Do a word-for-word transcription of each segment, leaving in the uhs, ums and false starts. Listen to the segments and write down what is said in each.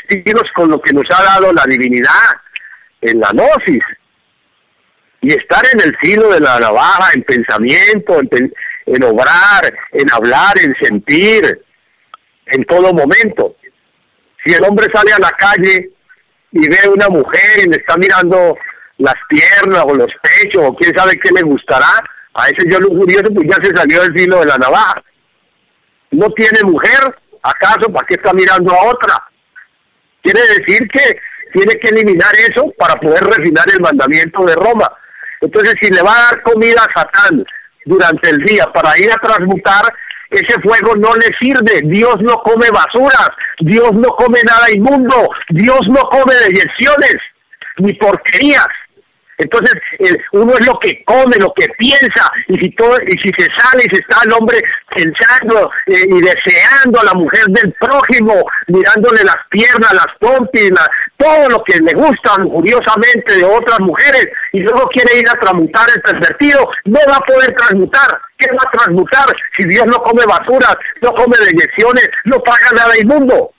revestirnos con lo que nos ha dado la divinidad en la gnosis y estar en el filo de la navaja, en pensamiento, en, en obrar, en hablar, en sentir, en todo momento. Si el hombre sale a la calle y ve a una mujer y le está mirando las piernas o los pechos o quién sabe qué le gustará, a ese yo lujurioso pues ya se salió del filo de la navaja. ¿No tiene mujer? ¿Acaso para qué está mirando a otra? Quiere decir que tiene que eliminar eso para poder refinar el mandamiento de Roma. Entonces, si le va a dar comida a Satán durante el día para ir a transmutar, ese fuego no le sirve. Dios no come basuras, Dios no come nada inmundo, Dios no come deyecciones ni porquerías. Entonces, eh, uno es lo que come, lo que piensa, y si todo, y si se sale y se está el hombre pensando eh, y deseando a la mujer del prójimo, mirándole las piernas, las pompis, la, todo lo que le gusta lujuriosamente de otras mujeres, y luego quiere ir a transmutar el pervertido, no va a poder transmutar. ¿Qué va a transmutar si Dios no come basuras, no come deyecciones, no paga nada inmundo?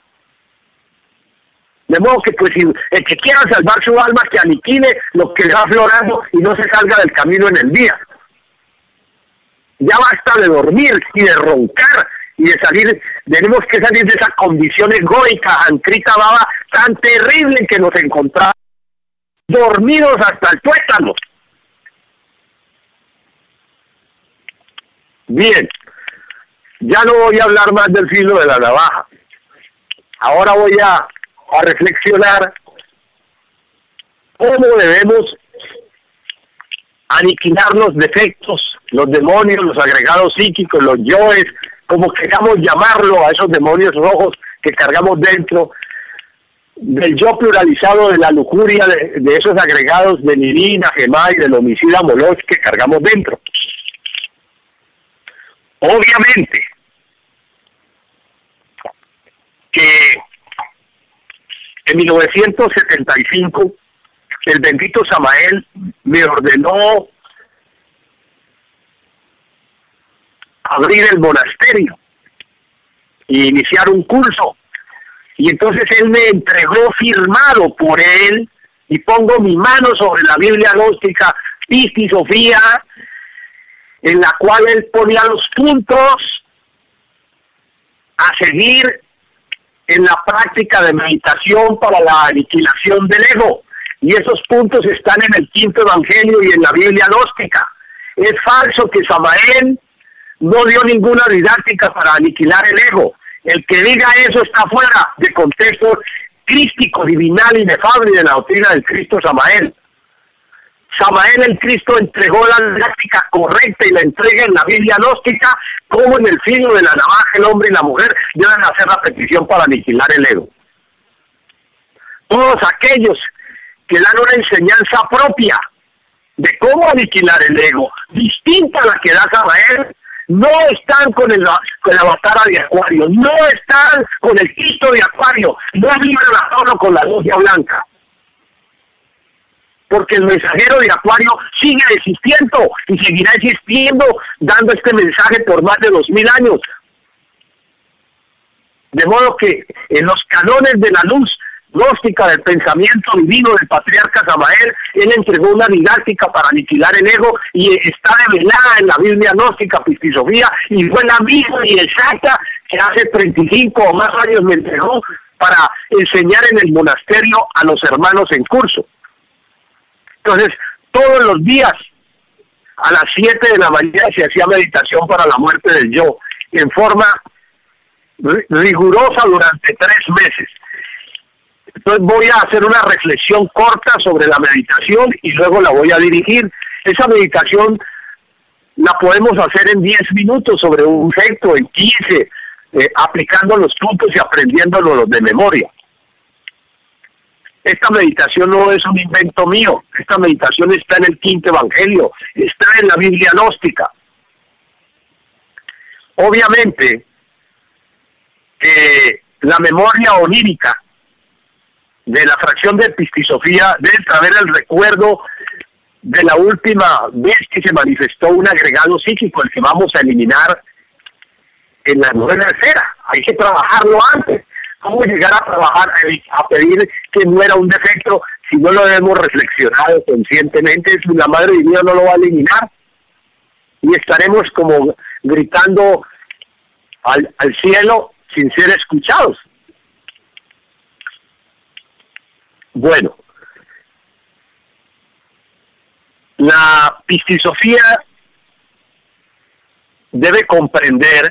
De modo que pues si el que quiera salvar su alma, que aniquile lo que va aflorando y no se salga del camino en el día. Ya basta de dormir y de roncar y de salir, tenemos que salir de esa condición egoica, ancrita baba, tan terrible que nos encontramos dormidos hasta el tuétano. Bien, ya no voy a hablar más del filo de la navaja. Ahora voy a a reflexionar cómo debemos aniquilar los defectos, los demonios, los agregados psíquicos, los yoes, como queramos llamarlo, a esos demonios rojos que cargamos dentro, del yo pluralizado de la lujuria, de, de esos agregados de Nirina, Gemá y del homicida Moloch que cargamos dentro. Obviamente que en mil novecientos setenta y cinco, el bendito Samael me ordenó abrir el monasterio e iniciar un curso. Y entonces él me entregó firmado por él, y pongo mi mano sobre la Biblia gnóstica Pisti Sofía, en la cual él ponía los puntos a seguir en la práctica de meditación para la aniquilación del ego. Y esos puntos están en el quinto evangelio y en la Biblia gnóstica. Es falso que Samael no dio ninguna didáctica para aniquilar el ego. El que diga eso está fuera de contexto crístico, divinal, inefable de la doctrina del Cristo Samael. Samael el Cristo entregó la didáctica correcta y la entrega en la Biblia gnóstica, como en el filo de la navaja el hombre y la mujer deben hacer la petición para aniquilar el ego. Todos aquellos que dan una enseñanza propia de cómo aniquilar el ego, distinta a la que da Samael, no están con el, con la batara de Acuario, no están con el Cristo de Acuario, no libran a tono con la logia blanca. Porque el mensajero de Acuario sigue existiendo y seguirá existiendo, dando este mensaje por más de dos mil años. De modo que en los canones de la luz gnóstica del pensamiento divino del patriarca Samael, él entregó una didáctica para aniquilar el ego, y está revelada en la Biblia gnóstica Pisti Sofía, y fue la misma y exacta que hace treinta y cinco o más años me entregó para enseñar en el monasterio a los hermanos en curso. Entonces, todos los días, a las siete de la mañana, se hacía meditación para la muerte del yo, en forma rigurosa durante tres meses. Entonces voy a hacer una reflexión corta sobre la meditación y luego la voy a dirigir. Esa meditación la podemos hacer en diez minutos sobre un efecto, en quince, eh, aplicando los puntos y aprendiéndolos de memoria. Esta meditación no es un invento mío, esta meditación está en el quinto evangelio, está en la Biblia gnóstica. Obviamente, eh, la memoria onírica de la fracción de Pisti Sofía debe traer el recuerdo de la última vez que se manifestó un agregado psíquico, el que vamos a eliminar en la novena esfera. Hay que trabajarlo antes. ¿Cómo llegar a trabajar, a pedir que no era un defecto si no lo hemos reflexionado conscientemente? La Madre Divina no lo va a eliminar y estaremos como gritando al, al cielo sin ser escuchados. Bueno, la pistisofía debe comprender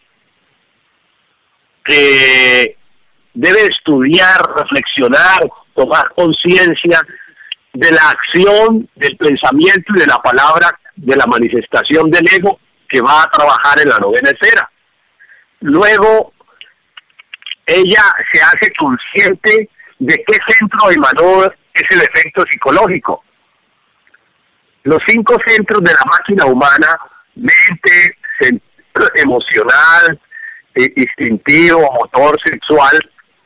que debe estudiar, reflexionar, tomar conciencia de la acción, del pensamiento y de la palabra, de la manifestación del ego que va a trabajar en la novena esfera. Luego, ella se hace consciente de qué centro emanó ese defecto psicológico. Los cinco centros de la máquina humana, mente, centro emocional, instintivo, motor, sexual,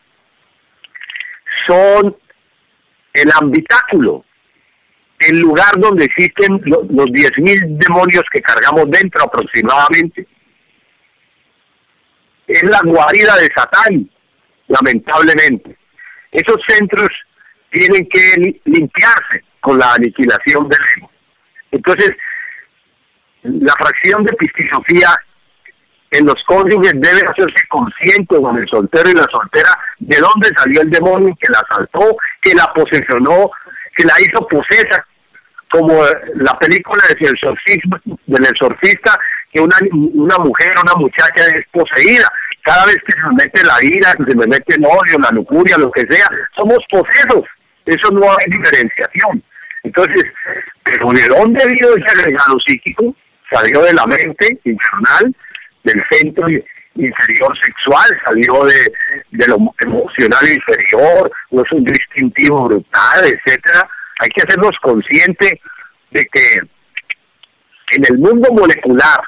son el habitáculo, el lugar donde existen los diez mil demonios que cargamos dentro aproximadamente. Es la guarida de Satán, lamentablemente. Esos centros tienen que limpiarse con la aniquilación del ego. Entonces, la fracción de pistisofía en los cónyuges debe hacerse consciente con el soltero y la soltera de dónde salió el demonio que la asaltó, que la posesionó, que la hizo posesa, como la película del exorcismo, del exorcista, que una, una mujer, una muchacha es poseída. Cada vez que se me mete la ira, que se me mete el odio, la lujuria, lo que sea, somos posesos. Eso no hay diferenciación. Entonces, ¿pero de dónde vino ese agregado psíquico? Salió de la mente infernal, del centro inferior sexual, salió de, de lo emocional inferior, no es un distintivo brutal, etcétera. Hay que hacernos conscientes de que en el mundo molecular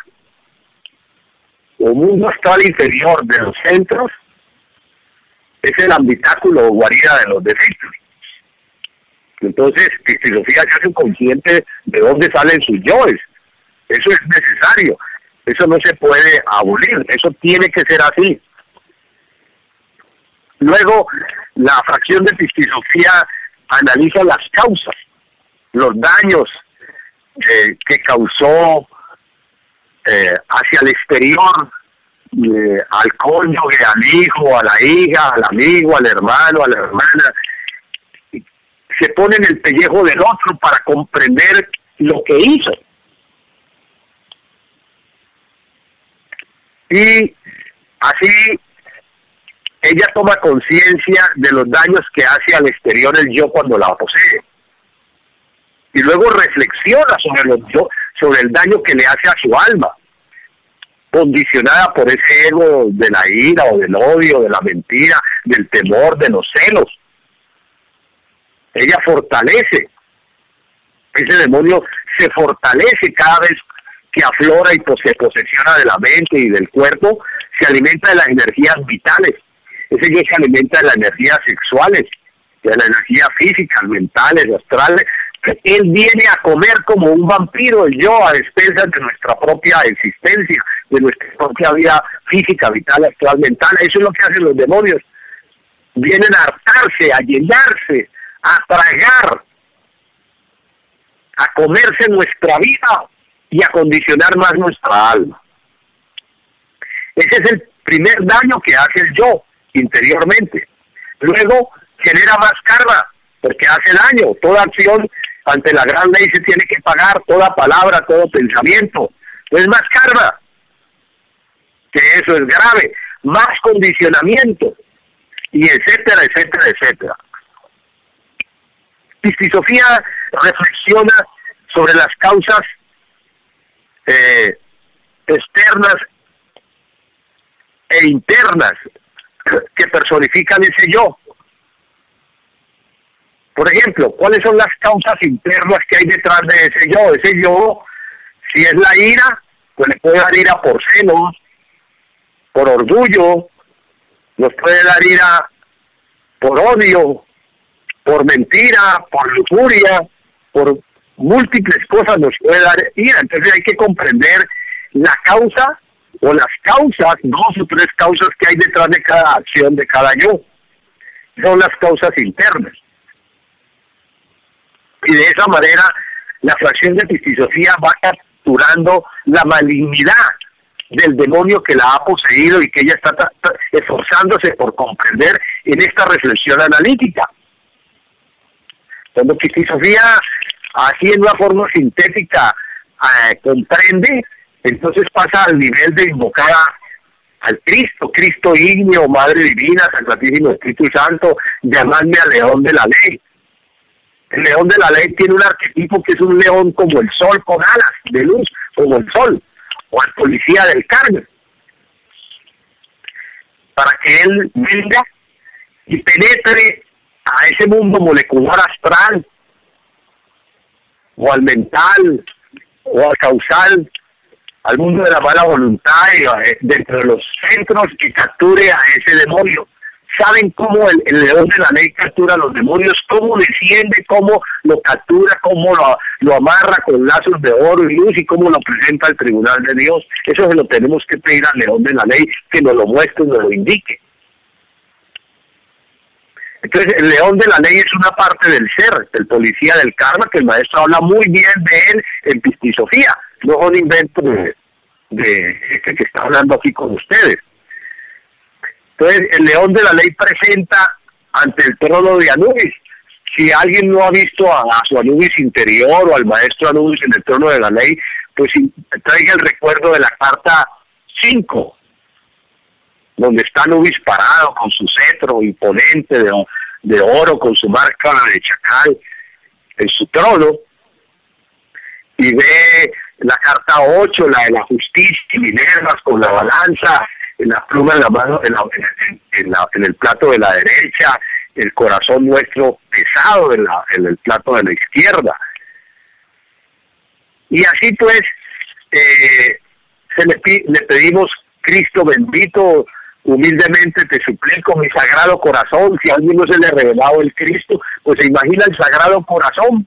o mundo astral inferior de los centros es el habitáculo o guarida de los defectos. Entonces, pistisofía se hace consciente de dónde salen sus yoes. Eso es necesario. Eso no se puede abolir, eso tiene que ser así. Luego, la fracción de pistisofía analiza las causas, los daños eh, que causó eh, hacia el exterior, eh, al cónyuge, al hijo, a la hija, al amigo, al hermano, a la hermana. Se pone en el pellejo del otro para comprender lo que hizo. Y así ella toma conciencia de los daños que hace al exterior el yo cuando la posee. Y luego reflexiona sobre, los yo, sobre el daño que le hace a su alma, condicionada por ese ego de la ira o del odio, de la mentira, del temor, de los celos. Ella fortalece, ese demonio se fortalece cada vez que aflora y se posesiona de la mente y del cuerpo, se alimenta de las energías vitales. Ese yo se alimenta de las energías sexuales, de las energías físicas, mentales, astrales. Él viene a comer como un vampiro, el yo, a expensas de nuestra propia existencia, de nuestra propia vida física, vital, astral, mental. Eso es lo que hacen los demonios. Vienen a hartarse, a llenarse, a tragar, a comerse nuestra vida y a condicionar más nuestra alma. Ese es el primer daño que hace el yo interiormente. Luego genera más karma, porque hace daño. Toda acción ante la gran ley se tiene que pagar, toda palabra, todo pensamiento. Es más karma, que eso es grave. Más condicionamiento, y etcétera, etcétera, etcétera. Pistisofía reflexiona sobre las causas Eh, externas e internas que personifican ese yo. Por ejemplo, ¿cuáles son las causas internas que hay detrás de ese yo? Ese yo, si es la ira, pues le puede dar ira por celos, por orgullo, nos puede dar ira por odio, por mentira, por lujuria, por múltiples cosas nos puede dar ira. Entonces hay que comprender la causa o las causas, dos o tres causas que hay detrás de cada acción de cada yo. Son las causas internas. Y de esa manera la fracción de Pistisofía va capturando la malignidad del demonio que la ha poseído y que ella está esforzándose por comprender en esta reflexión analítica. Cuando Pistisofía, así en una forma sintética, eh, comprende, entonces pasa al nivel de invocar a, al Cristo, Cristo ígneo, Madre Divina, Sacratísimo Espíritu Santo, llamadme al león de la ley. El león de la ley tiene un arquetipo que es un león como el sol, con alas de luz, como el sol, o al policía del Carmen, para que él venga y penetre a ese mundo molecular astral, o al mental, o al causal, al mundo de la mala voluntad, y eh, dentro de los centros, que capture a ese demonio. ¿Saben cómo el, el león de la ley captura a los demonios? ¿Cómo desciende? ¿Cómo lo captura? ¿Cómo lo, lo amarra con lazos de oro y luz? ¿Y cómo lo presenta al tribunal de Dios? Eso se lo tenemos que pedir al león de la ley, que nos lo muestre y nos lo indique. Entonces, el león de la ley es una parte del ser, del policía del karma, que el maestro habla muy bien de él en Pistisofía. No es un invento de, de este que está hablando aquí con ustedes. Entonces, el león de la ley presenta ante el trono de Anubis. Si alguien no ha visto a, a su Anubis interior o al maestro Anubis en el trono de la ley, pues traiga el recuerdo de la carta cinco, donde está Anubis parado con su cetro imponente de, de oro, con su marca de chacal en su trono, y ve la carta ocho, la de la justicia, y Minervas con la balanza, en la pluma en la mano, en, la, en, en, la, en el plato de la derecha, el corazón nuestro pesado en, la, en el plato de la izquierda. Y así pues, eh, se le, le pedimos: Cristo bendito, humildemente te suplico, mi sagrado corazón. Si a alguien no se le ha revelado el Cristo, pues se imagina el sagrado corazón,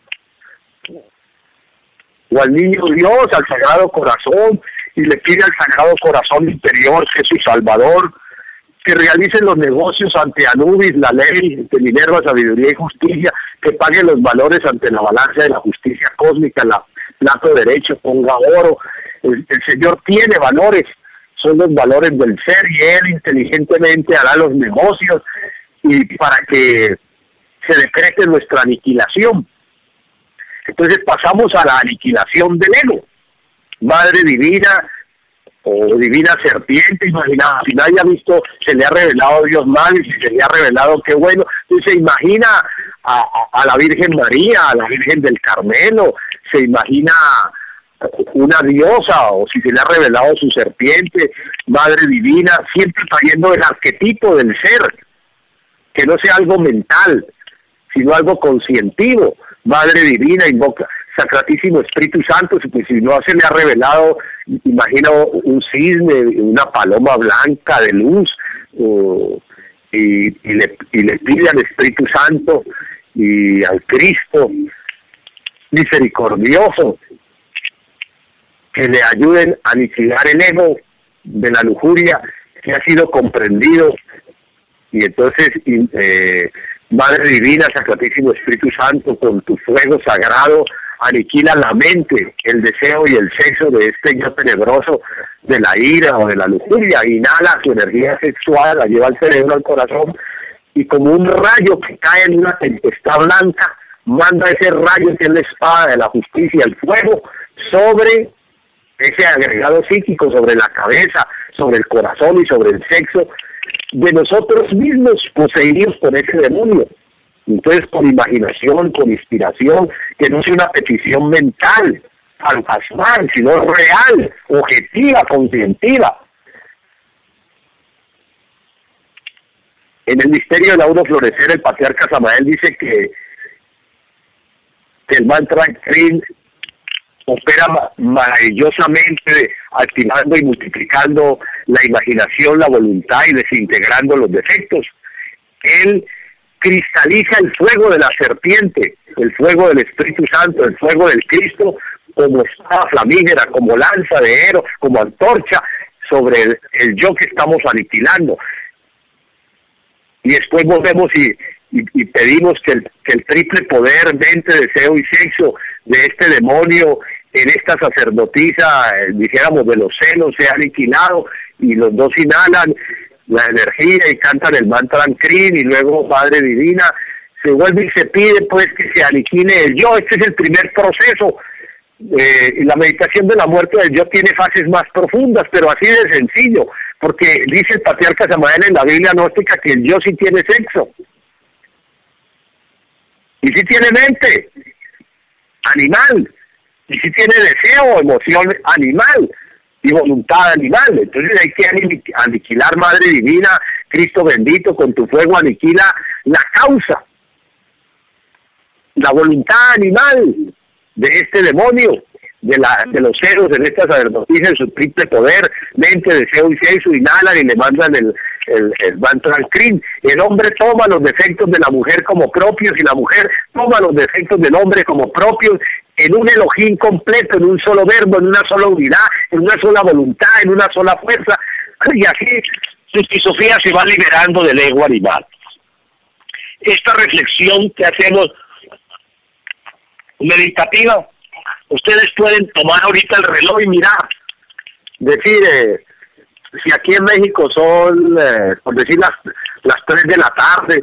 o al niño Dios, al sagrado corazón, y le pide al sagrado corazón interior, que es su salvador, que realicen los negocios ante Anubis, la ley de Minerva, sabiduría y justicia, que pague los valores ante la balanza de la justicia cósmica, la plato derecho, ponga oro. El, el Señor tiene valores, son los valores del ser, y Él inteligentemente hará los negocios y para que se decrete nuestra aniquilación. Entonces pasamos a la aniquilación del ego. Madre Divina o Divina Serpiente, imagina, si nadie ha visto, se le ha revelado a Dios mal, y si se le ha revelado, qué bueno. Entonces se imagina a, a, a la Virgen María, a la Virgen del Carmelo, se imagina una diosa, o si se le ha revelado su serpiente, Madre Divina, siempre trayendo el arquetipo del ser, que no sea algo mental, sino algo conscientivo. Madre Divina, invoca Sacratísimo Espíritu Santo, pues si no se le ha revelado, imagina un cisne, una paloma blanca de luz, uh, y, y, le, y le pide al Espíritu Santo y al Cristo misericordioso que le ayuden a aniquilar el ego de la lujuria que ha sido comprendido. Y entonces, eh, Madre Divina, Sacratísimo Espíritu Santo, con tu fuego sagrado, aniquila la mente, el deseo y el sexo de este yo tenebroso de la ira o de la lujuria. Inhala su energía sexual, la lleva al cerebro, al corazón, y como un rayo que cae en una tempestad blanca, manda ese rayo que es la espada de la justicia, el fuego, sobre ese agregado psíquico, sobre la cabeza, sobre el corazón y sobre el sexo de nosotros mismos, poseídos por ese demonio. Entonces, con imaginación, con inspiración, que no sea una petición mental, fantasmal, sino real, objetiva, conscientiva. En el misterio del Auro Florecer, el patriarca Samael dice que, que el mantra Krin opera maravillosamente, activando y multiplicando la imaginación, la voluntad y desintegrando los defectos. Él cristaliza el fuego de la serpiente, el fuego del Espíritu Santo, el fuego del Cristo, como espada flamígera, como lanza de Ero, como antorcha, sobre el, el yo que estamos aniquilando. Y después volvemos y, y, y pedimos que el, que el triple poder, mente, deseo y sexo de este demonio en esta sacerdotisa, eh, dijéramos, de los celos, sea aniquilado, y los dos inhalan la energía y cantan el mantra Krin, y luego Madre Divina se vuelve y se pide pues que se aniquile el yo. Este es el primer proceso. Eh, y la meditación de la muerte del yo tiene fases más profundas, pero así de sencillo, porque dice el patriarca Samael en la Biblia gnóstica que el yo sí tiene sexo, y sí tiene mente animal, y sí tiene deseo, emoción animal y voluntad animal. Entonces hay que aniquilar, Madre Divina, Cristo bendito, con tu fuego aniquila la causa, la voluntad animal de este demonio, de la de los ceros en esta sacerdotisa, en su triple poder, mente, deseo y sexo, inhalan y le mandan el, el, el mantra Krin. El hombre toma los defectos de la mujer como propios, y la mujer toma los defectos del hombre como propios, en un Elohim completo, en un solo verbo, en una sola unidad, en una sola voluntad, en una sola fuerza, y así Pisti Sofía se va liberando del ego animal. Esta reflexión que hacemos meditativa, ustedes pueden tomar ahorita el reloj y mirar, decir, eh, si aquí en México son, eh, por decir, las, las tres de la tarde,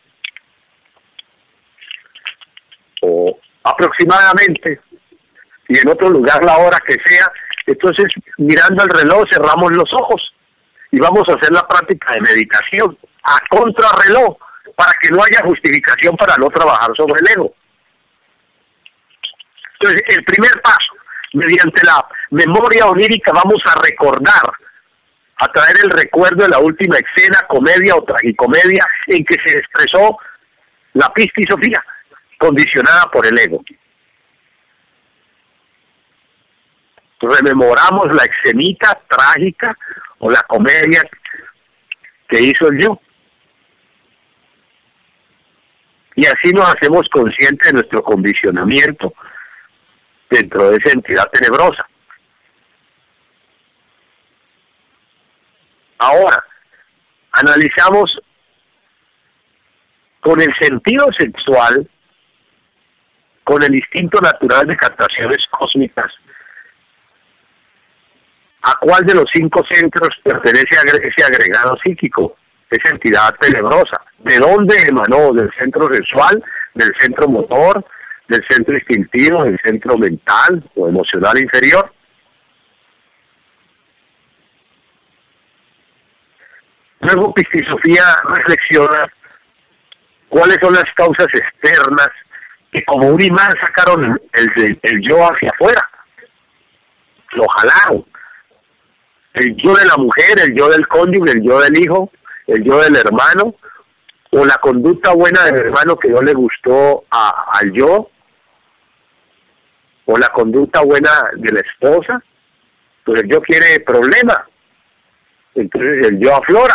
o aproximadamente, y en otro lugar la hora que sea, entonces mirando el reloj cerramos los ojos y vamos a hacer la práctica de meditación a contrarreloj, para que no haya justificación para no trabajar sobre el ego. Entonces, el primer paso, mediante la memoria onírica, vamos a recordar, a traer el recuerdo de la última escena, comedia o tragicomedia, en que se expresó la Pisti Sofía, condicionada por el ego. Rememoramos la escenita trágica o la comedia que hizo el yo. Y así nos hacemos conscientes de nuestro condicionamiento dentro de esa entidad tenebrosa. Ahora, analizamos con el sentido sexual, con el instinto natural de captaciones cósmicas, ¿a cuál de los cinco centros pertenece a ese agregado psíquico, esa entidad tenebrosa? ¿De dónde emanó? ¿Del centro sexual, del centro motor, del centro instintivo, del centro mental o emocional inferior? Luego Pisti Sofía reflexiona cuáles son las causas externas que como un imán sacaron el, el, el yo hacia afuera, lo jalaron. El yo de la mujer, el yo del cónyuge, el yo del hijo, el yo del hermano, o la conducta buena del hermano que no le gustó a, al yo, o la conducta buena de la esposa, pues el yo quiere problema, entonces el yo aflora.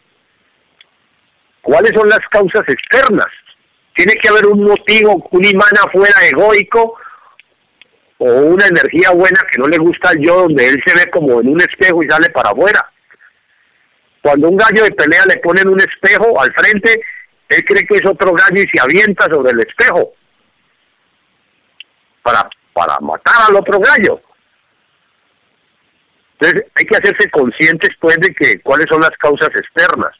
¿Cuáles son las causas externas? Tiene que haber un motivo, un imán afuera egoico, o una energía buena que no le gusta al yo, donde él se ve como en un espejo y sale para afuera. Cuando un gallo de pelea le ponen un espejo al frente, él cree que es otro gallo y se avienta sobre el espejo para, para matar al otro gallo. Entonces hay que hacerse conscientes pues de que cuáles son las causas externas.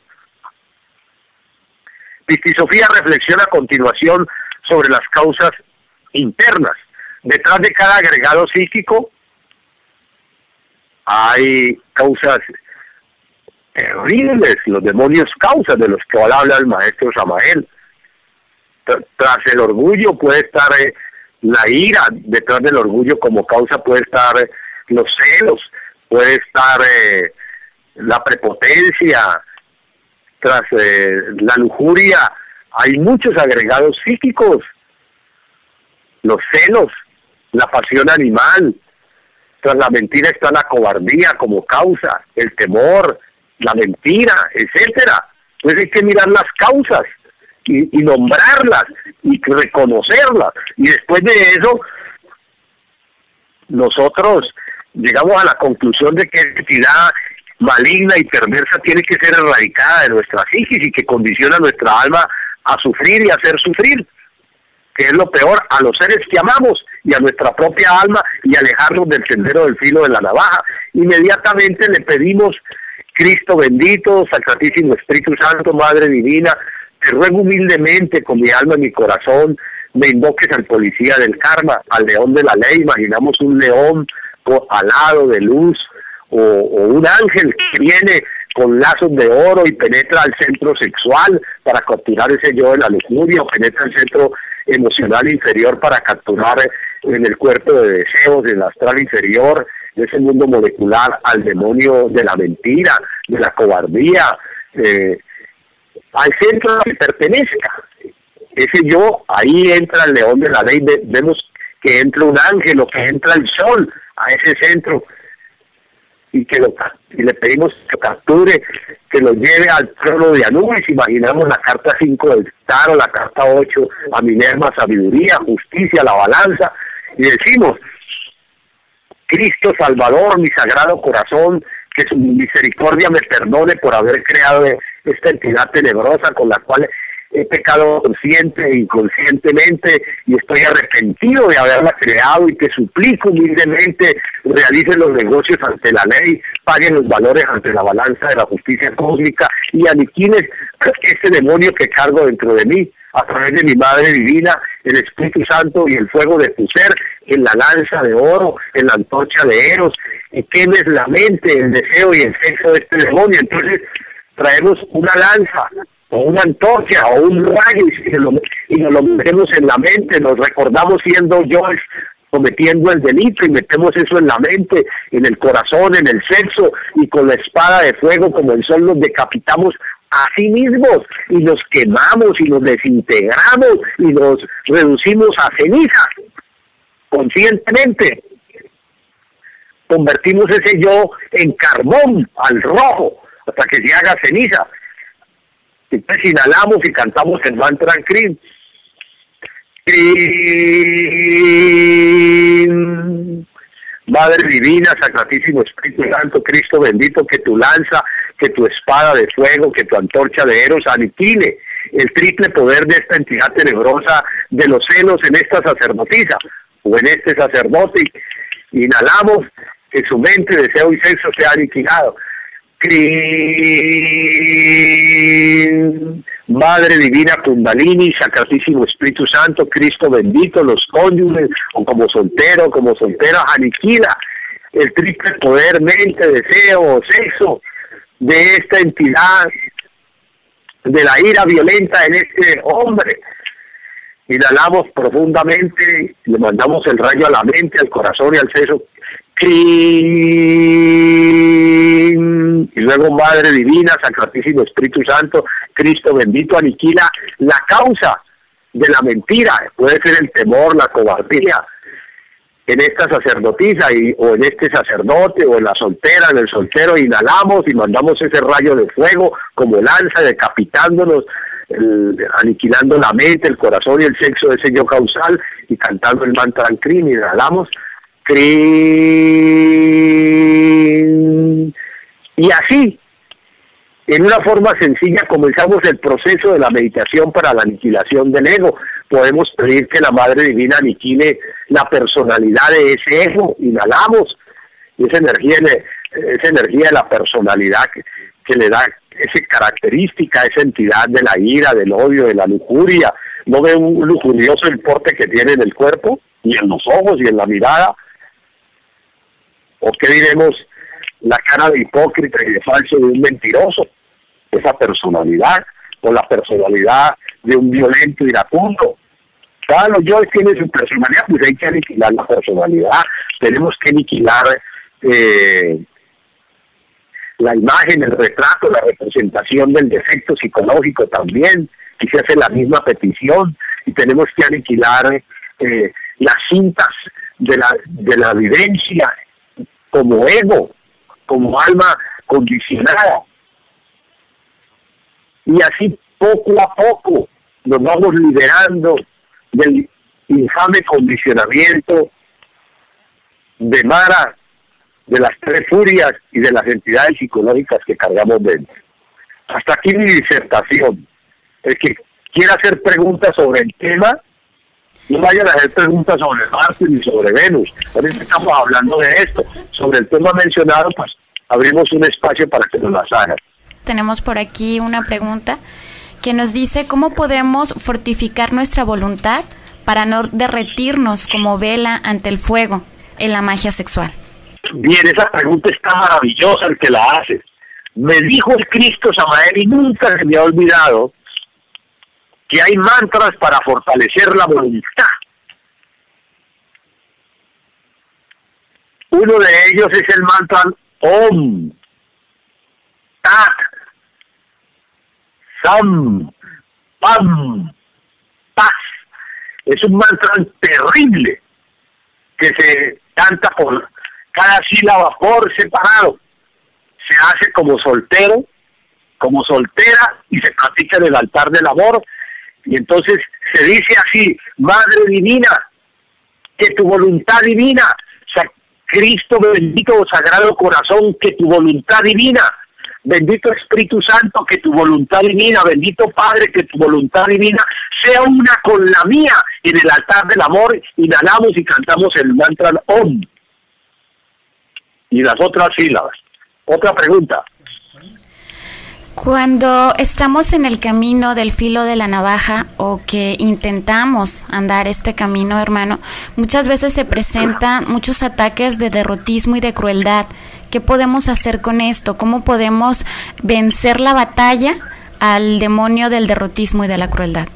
Pisti Sofía reflexiona a continuación sobre las causas internas. Detrás de cada agregado psíquico hay causas terribles, los demonios causas de los que habla el maestro Samael. Tras el orgullo puede estar eh, la ira, detrás del orgullo como causa puede estar eh, los celos, puede estar eh, la prepotencia, tras eh, la lujuria hay muchos agregados psíquicos, los celos, la pasión animal, tras la mentira está la cobardía como causa, el temor, la mentira, etcétera. Entonces hay que mirar las causas y, y nombrarlas y reconocerlas, y después de eso nosotros llegamos a la conclusión de que esa entidad maligna y perversa tiene que ser erradicada de nuestra psiquis y que condiciona nuestra alma a sufrir y a hacer sufrir, que es lo peor, a los seres que amamos y a nuestra propia alma, y alejarnos del sendero del filo de la navaja. Inmediatamente le pedimos: Cristo bendito, Sacratísimo Espíritu Santo, Madre Divina, te ruego humildemente con mi alma y mi corazón, me invoques al policía del karma, al león de la ley. Imaginamos un león alado de luz, o, o un ángel que viene con lazos de oro y penetra al centro sexual para capturar ese yo de la lujuria, o penetra el centro emocional inferior para capturar en el cuerpo de deseos, en el astral inferior, de ese mundo molecular, al demonio de la mentira, de la cobardía, eh, al centro que pertenezca. Ese yo, ahí entra el león de la ley, vemos que entra un ángel o que entra el sol a ese centro, y que lo, y le pedimos que lo capture, que lo lleve al trono de Anubis. Imaginamos la carta cinco del Tarot, la carta ocho a Minerva, sabiduría, justicia, la balanza, y decimos: Cristo Salvador, mi sagrado corazón, que su misericordia me perdone por haber creado esta entidad tenebrosa con la cual he pecado consciente e inconscientemente, y estoy arrepentido de haberla creado, y te suplico humildemente realicen los negocios ante la ley, paguen los valores ante la balanza de la justicia cósmica, y aniquiles este demonio que cargo dentro de mí, a través de mi Madre Divina, el Espíritu Santo y el fuego de tu ser, en la lanza de oro, en la antorcha de Eros, y quemes la mente, el deseo y el sexo de este demonio. Entonces traemos una lanza, o una antorcha, o un rayo, y, lo, y nos lo metemos en la mente, nos recordamos siendo yo cometiendo el delito, y metemos eso en la mente, en el corazón, en el sexo, y con la espada de fuego como el sol nos decapitamos a sí mismos, y nos quemamos, y nos desintegramos, y nos reducimos a ceniza, conscientemente. Convertimos ese yo en carbón, al rojo, hasta que se haga ceniza. Entonces inhalamos y cantamos el mantra Krim. Krim. Madre Divina, Sacratísimo Espíritu Santo, Cristo bendito, que tu lanza, que tu espada de fuego, que tu antorcha de Eros aniquile el triple poder de esta entidad tenebrosa de los celos en esta sacerdotisa o en este sacerdote. Inhalamos, que su mente, deseo y sexo sea aniquilado. Krim. Madre Divina Kundalini, Sacratísimo Espíritu Santo, Cristo bendito, los cónyuges, o como soltero, como soltera, aniquila el triple poder, mente, deseo, sexo de esta entidad, de la ira violenta en este hombre. Inhalamos profundamente, le mandamos el rayo a la mente, al corazón y al sexo. Krim. Y luego, Madre Divina, Sacratísimo Espíritu Santo, Cristo bendito, aniquila la causa de la mentira, puede ser el temor, la cobardía, en esta sacerdotisa, y, o en este sacerdote, o en la soltera, en el soltero. Inhalamos y mandamos ese rayo de fuego como lanza, decapitándonos, el, aniquilando la mente, el corazón y el sexo de ese yo causal, y cantando el mantra Krim. Inhalamos Krim. Y así, en una forma sencilla, comenzamos el proceso de la meditación para la aniquilación del ego. Podemos pedir que la Madre Divina aniquile la personalidad de ese ego. Inhalamos esa energía, esa energía de la personalidad que, que le da esa característica, esa entidad de la ira, del odio, de la lujuria. ¿No ve un lujurioso el porte que tiene en el cuerpo, y en los ojos, y en la mirada? ¿O qué diremos? La cara de hipócrita y de falso de un mentiroso, esa personalidad, o la personalidad de un violento iracundo. Cada los yo tiene su personalidad, pues hay que aniquilar la personalidad. Tenemos que aniquilar eh, la imagen, el retrato, la representación del defecto psicológico también, y se hace la misma petición. Y tenemos que aniquilar eh, las cintas de la, de la vivencia como ego, como alma condicionada. Y así poco a poco nos vamos liberando del infame condicionamiento de Mara de las tres furias y de las entidades psicológicas que cargamos dentro. Hasta aquí mi disertación. El que quiera hacer preguntas sobre el tema, no vayan a hacer preguntas sobre Marte ni sobre Venus. Ahorita estamos hablando de esto. Sobre el tema mencionado, pues abrimos un espacio para que nos las hagan. Tenemos por aquí una pregunta que nos dice cómo podemos fortificar nuestra voluntad para no derretirnos como vela ante el fuego en la magia sexual. Bien, esa pregunta está maravillosa el que la hace. Me dijo el Cristo Samael y nunca se me ha olvidado que hay mantras para fortalecer la voluntad. Uno de ellos es el mantra Om, Tat, Sam, Pam, Paz. Es un mantra terrible que se canta por cada sílaba por separado. Se hace como soltero, como soltera y se practica en el altar del amor. Y entonces se dice así: Madre Divina, que tu voluntad divina, Cristo bendito, Sagrado Corazón, que tu voluntad divina, bendito Espíritu Santo, que tu voluntad divina, bendito Padre, que tu voluntad divina sea una con la mía en el altar del amor. Inhalamos y cantamos el mantra Om y las otras sílabas. Otra pregunta. Cuando estamos en el camino del filo de la navaja o que intentamos andar este camino, hermano, muchas veces se presentan muchos ataques de derrotismo y de crueldad. ¿Qué podemos hacer con esto? ¿Cómo podemos vencer la batalla al demonio del derrotismo y de la crueldad?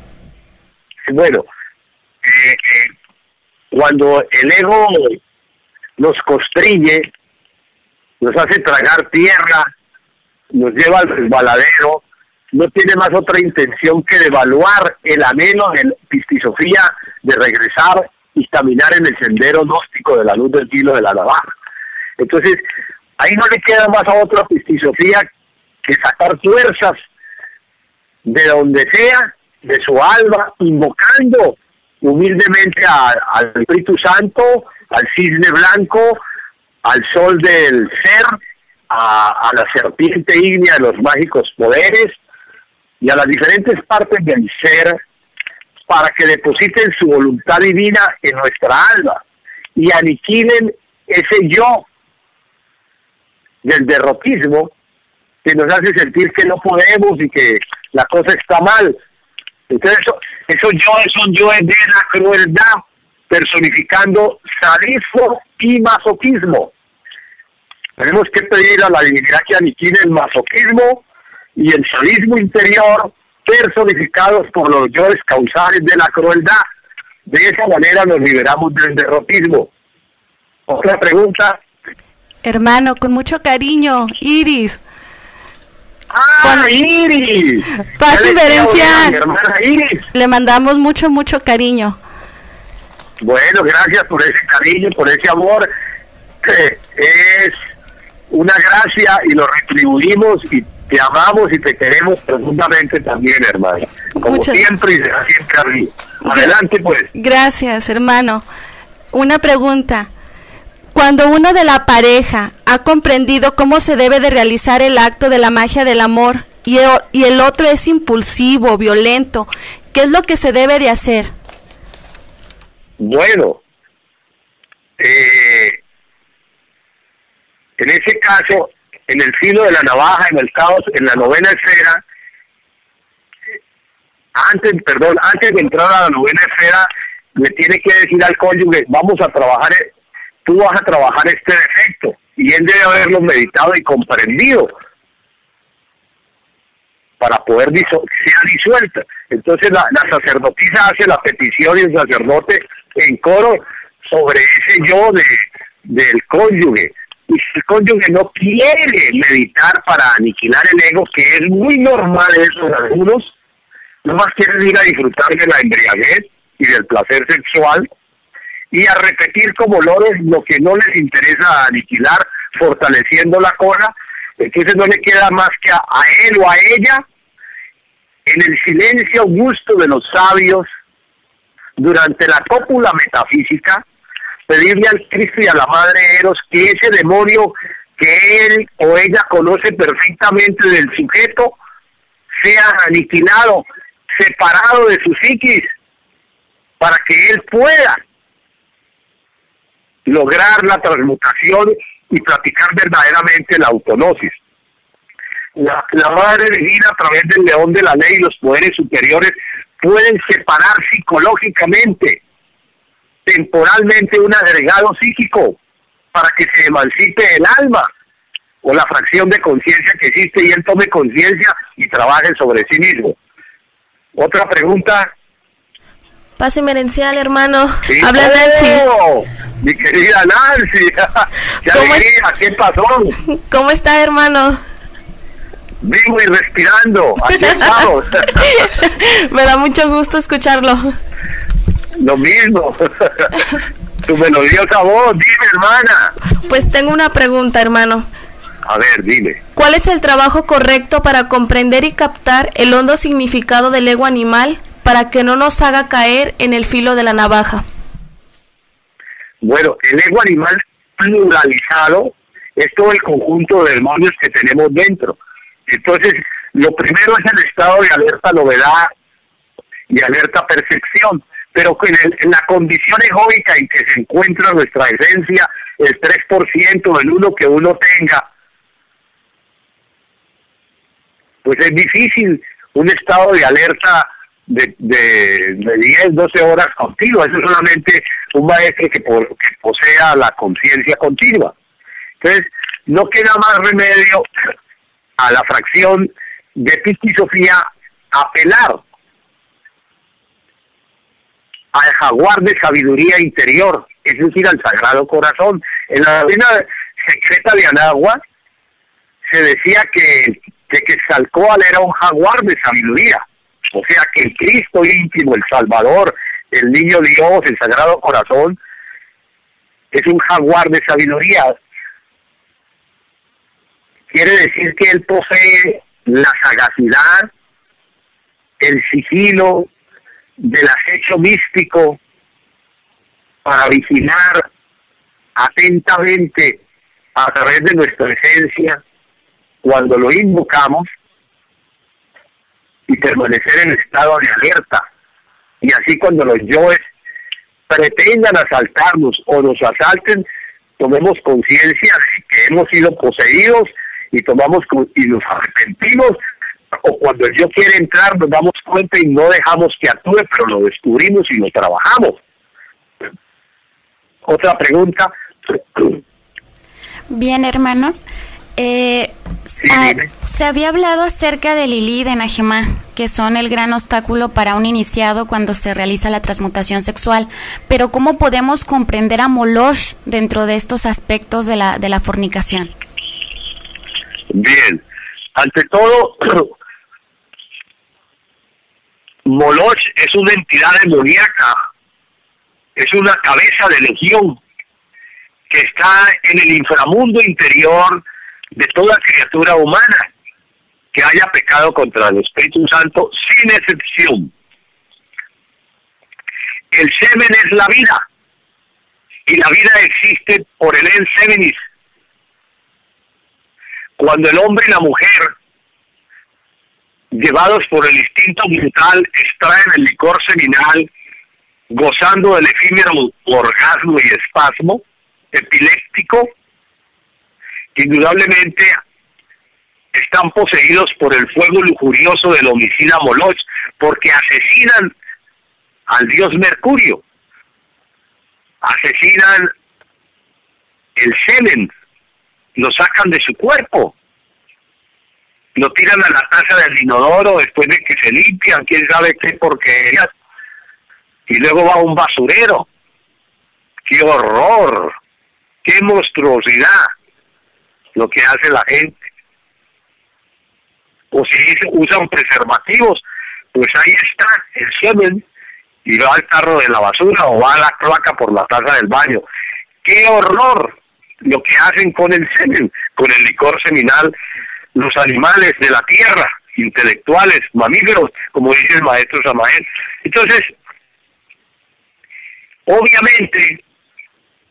Bueno, eh, eh, cuando el ego nos constriñe, nos hace tragar tierra, nos lleva al resbaladero, no tiene más otra intención que devaluar el anhelo de la pistisofía de regresar y caminar en el sendero gnóstico de la luz del filo de la navaja. Entonces, ahí no le queda más a otra pistisofía que sacar fuerzas de donde sea, de su alma, invocando humildemente a, al Espíritu Santo, al cisne blanco, al sol del ser, a, a la serpiente ígnea de los mágicos poderes y a las diferentes partes del ser para que depositen su voluntad divina en nuestra alma y aniquilen ese yo del derrotismo que nos hace sentir que no podemos y que la cosa está mal. Entonces eso, esos yoes son yoes de la crueldad, personificando sadismo y masoquismo. Tenemos que pedir a la divinidad que aniquile el masoquismo y el sadismo interior, personificados por los yoes causales de la crueldad. De esa manera nos liberamos del derrotismo. Otra pregunta. Hermano, con mucho cariño, Iris. ¡Ah, con... Iris! Paz y Berencia. Mi hermana Iris. Le mandamos mucho, mucho cariño. Bueno, gracias por ese cariño, por ese amor, que es una gracia y lo retribuimos y te amamos y te queremos profundamente también, hermano. Como Muchas... siempre y será siempre arriba. Adelante, pues. Gracias, hermano. Una pregunta. Cuando uno de la pareja ha comprendido cómo se debe de realizar el acto de la magia del amor y el, y el otro es impulsivo, violento, ¿qué es lo que se debe de hacer? Bueno, eh, en ese caso, en el filo de la navaja, en el caos, en la novena esfera, antes, perdón, antes de entrar a la novena esfera, le tiene que decir al cónyuge, vamos a trabajar, tú vas a trabajar este defecto, y él debe haberlo meditado y comprendido para poder diso sea disuelta. Entonces la, la sacerdotisa hace la petición y el sacerdote en coro sobre ese yo de del cónyuge. Y si el cónyuge no quiere meditar para aniquilar el ego, que es muy normal eso en algunos, nomás quieren ir a disfrutar de la embriaguez y del placer sexual y a repetir como loros lo que no les interesa aniquilar, fortaleciendo la cola, entonces no le queda más que a, a él o a ella, en el silencio augusto de los sabios, durante la cópula metafísica, pedirle al Cristo y a la Madre Eros que ese demonio que él o ella conoce perfectamente del sujeto sea aniquilado, separado de su psiquis, para que él pueda lograr la transmutación y practicar verdaderamente la autognosis. La, la Madre Divina, a través del león de la ley y los poderes superiores, pueden separar psicológicamente, temporalmente, un agregado psíquico para que se emancipe el alma o la fracción de conciencia que existe y él tome conciencia y trabaje sobre sí mismo. Otra pregunta. Pase merencial, hermano. Sí. Habla ¡Oh, Nancy. Mi querida Nancy. ¡Qué alegría! ¿Qué pasó? ¿Cómo está, hermano? Vivo y respirando. Aquí estamos. Me da mucho gusto escucharlo. Lo mismo. Tu melodiosa voz. Dime, hermana. Pues tengo una pregunta, hermano. A ver, dime. ¿Cuál es el trabajo correcto para comprender y captar el hondo significado del ego animal para que no nos haga caer en el filo de la navaja? Bueno, el ego animal pluralizado es todo el conjunto de demonios que tenemos dentro. Entonces, lo primero es el estado de alerta novedad y alerta percepción, pero en, el, en la condición egoica en que se encuentra nuestra esencia, el tres por ciento, el uno que uno tenga, pues es difícil un estado de alerta de, de, de diez, doce horas continuas. Eso es solamente un maestro que, por, que posea la conciencia continua. Entonces, no queda más remedio a la fracción de Piti Sofía apelar al jaguar de sabiduría interior, es decir, al Sagrado Corazón. En la doctrina secreta de Anáhuac se decía que, que Quetzalcóatl era un jaguar de sabiduría, o sea que el Cristo íntimo, el Salvador, el Niño Dios, el Sagrado Corazón, es un jaguar de sabiduría. Quiere decir que él posee la sagacidad, el sigilo del acecho místico para vigilar atentamente a través de nuestra esencia cuando lo invocamos y permanecer en estado de alerta. Y así cuando los yoes pretendan asaltarnos o nos asalten, tomemos conciencia de que hemos sido poseídos y tomamos y nos arrepentimos, o cuando el yo quiere entrar nos damos cuenta y no dejamos que actúe, pero lo descubrimos y lo trabajamos. Otra pregunta. Bien, hermano. Eh, Sí, ah, dime. se había hablado acerca de Lilí y de Najemá, que son el gran obstáculo para un iniciado cuando se realiza la transmutación sexual, pero ¿cómo podemos comprender a Moloch dentro de estos aspectos de la, de la fornicación? Bien, ante todo, Moloch es una entidad demoníaca, es una cabeza de legión que está en el inframundo interior de toda criatura humana que haya pecado contra el Espíritu Santo, sin excepción. El semen es la vida, y la vida existe por el en semenis. Cuando el hombre y la mujer, llevados por el instinto vital, extraen el licor seminal, gozando del efímero orgasmo y espasmo epiléptico, indudablemente están poseídos por el fuego lujurioso del homicida Moloch, porque asesinan al dios Mercurio, asesinan el semen, lo sacan de su cuerpo, lo tiran a la taza del inodoro después de que se limpian, quién sabe qué porquerías, y luego va a un basurero. ¡Qué horror! ¡Qué monstruosidad lo que hace la gente! O si usan preservativos, pues ahí está el semen, y va al tarro de la basura o va a la cloaca por la taza del baño. ¡Qué horror lo que hacen con el semen, con el licor seminal, los animales de la tierra, intelectuales, mamíferos, como dice el maestro Samael? Entonces, obviamente,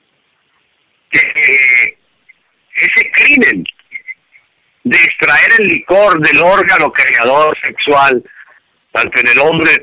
que eh, ese crimen de extraer el licor del órgano creador sexual, tanto en el hombre